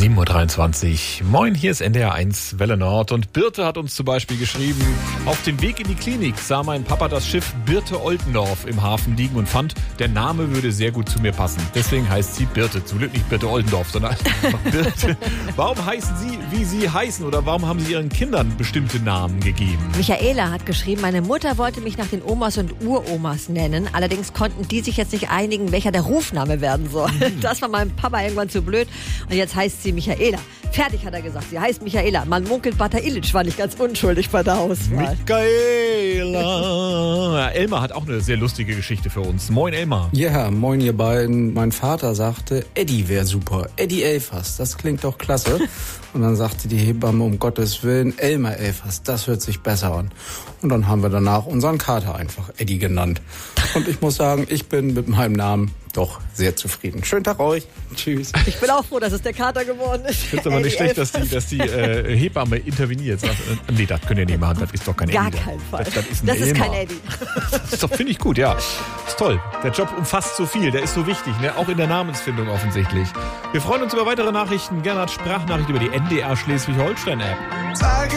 7.23 Uhr. Moin, hier ist NDR 1 Welle Nord. Und Birte hat uns zum Beispiel geschrieben: Auf dem Weg in die Klinik sah mein Papa das Schiff Birte Oldendorf im Hafen liegen und fand, der Name würde sehr gut zu mir passen. Deswegen heißt sie Birte. Zum Glück nicht Birte Oldendorf, sondern einfach Birte. Warum heißen Sie, wie Sie heißen? Oder warum haben Sie Ihren Kindern bestimmte Namen gegeben? Michaela hat geschrieben, meine Mutter wollte mich nach den Omas und Uromas nennen. Allerdings konnten die sich jetzt nicht einigen, welcher der Rufname werden soll. Das war meinem Papa irgendwann zu blöd. Und jetzt heißt sie Michaela. Fertig, hat er gesagt. Sie heißt Michaela. Man munkelt, Bata Illich war nicht ganz unschuldig bei der Auswahl. Michaela. Elmar hat auch eine sehr lustige Geschichte für uns. Moin, Elmar. Ja, moin ihr beiden. Mein Vater sagte, Eddie wäre super. Eddie Elfers, das klingt doch klasse. Und dann sagte die Hebamme, um Gottes Willen, Elmar Elfers, das hört sich besser an. Und dann haben wir danach unseren Kater einfach Eddie genannt. Und ich muss sagen, ich bin mit meinem Namen doch sehr zufrieden. Schönen Tag euch. Tschüss. Ich bin auch froh, dass es der Kater geworden ist. Ich finde es aber nicht schlecht, dass die Hebamme interveniert. Sagt, nee, das können ihr nicht machen, das ist doch kein Eddie. Gar keinen Fall. Das ist kein Eddie. Das ist doch, finde ich gut, ja. Ist toll. Der Job umfasst so viel, der ist so wichtig, ne? Auch in der Namensfindung offensichtlich. Wir freuen uns über weitere Nachrichten, gerne als Sprachnachricht über die NDR Schleswig-Holstein-App.